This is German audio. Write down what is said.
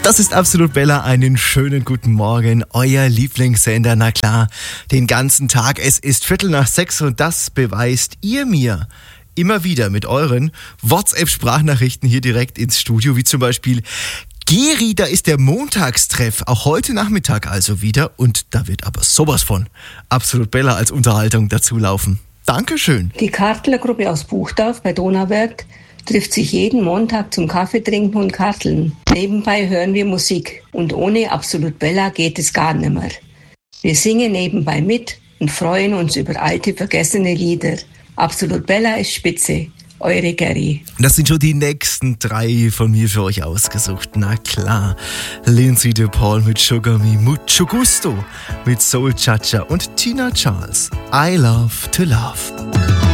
Das ist Absolut Bella, einen schönen guten Morgen, euer Lieblingssender, na klar, den ganzen Tag. Es ist 5:45 und das beweist ihr mir immer wieder mit euren WhatsApp-Sprachnachrichten hier direkt ins Studio, wie zum Beispiel: Geri, da ist der Montagstreff, auch heute Nachmittag also wieder, und da wird aber sowas von Absolut Bella als Unterhaltung dazulaufen. Dankeschön. Die Kartlergruppe aus Buchdorf bei Donauwörth trifft sich jeden Montag zum Kaffee trinken und Karteln. Nebenbei hören wir Musik und ohne Absolut Bella geht es gar nimmer. Wir singen nebenbei mit und freuen uns über alte, vergessene Lieder. Absolut Bella ist spitze. Eure Geri. Das sind schon die nächsten 3 von mir für euch ausgesucht. Na klar. Lindsay DePaul mit Sugar Me, Mucho Gusto mit Soul Cha-Cha und Tina Charles. I Love to Love.